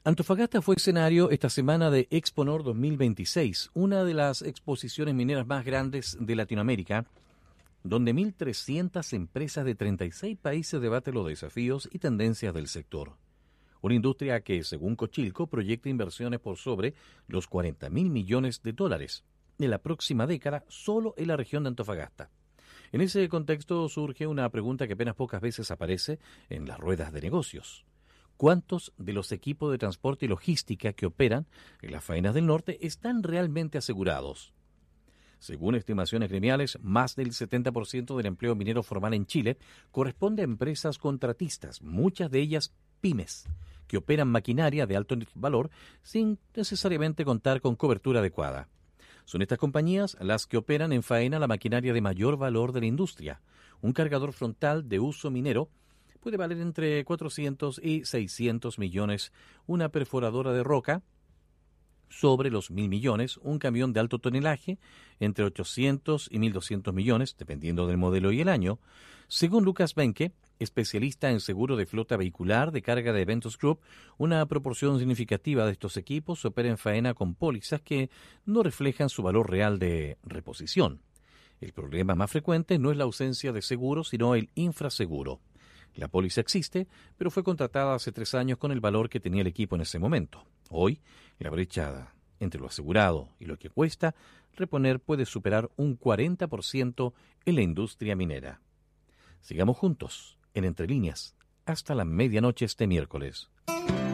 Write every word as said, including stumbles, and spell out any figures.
Antofagasta fue escenario esta semana de Exponor dos mil veintiséis, una de las exposiciones mineras más grandes de Latinoamérica, donde mil trescientas empresas de treinta y seis países debaten los desafíos y tendencias del sector. Una industria que, según Cochilco, proyecta inversiones por sobre los cuarenta mil millones de dólares en la próxima década solo en la región de Antofagasta. En ese contexto surge una pregunta que apenas pocas veces aparece en las ruedas de negocios. ¿Cuántos de los equipos de transporte y logística que operan en las faenas del norte están realmente asegurados? Según estimaciones gremiales, más del setenta por ciento del empleo minero formal en Chile corresponde a empresas contratistas, muchas de ellas pymes, que operan maquinaria de alto valor sin necesariamente contar con cobertura adecuada. Son estas compañías las que operan en faena la maquinaria de mayor valor de la industria. Un cargador frontal de uso minero puede valer entre cuatrocientos y seiscientos millones, una perforadora de roca sobre los mil millones, un camión de alto tonelaje entre ochocientos y mil doscientos millones, dependiendo del modelo y el año. Según Lucas Benke, especialista en seguro de flota vehicular de carga de Eventos Group, una proporción significativa de estos equipos opera en faena con pólizas que no reflejan su valor real de reposición. El problema más frecuente no es la ausencia de seguro, sino el infraseguro. La póliza existe, pero fue contratada hace tres años con el valor que tenía el equipo en ese momento. Hoy, la brecha entre lo asegurado y lo que cuesta reponer puede superar un cuarenta por ciento en la industria minera. Sigamos juntos, en Entre Líneas, hasta la medianoche este miércoles.